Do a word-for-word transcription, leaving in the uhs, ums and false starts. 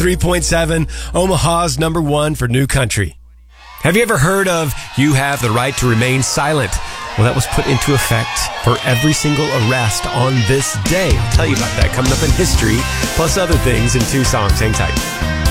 three point seven, Omaha's number one for new country. Have you ever heard of You Have the Right to Remain Silent? Well, that was put into effect for every single arrest on this day. I'll tell you about that coming up in history, plus other things in two songs. Hang tight.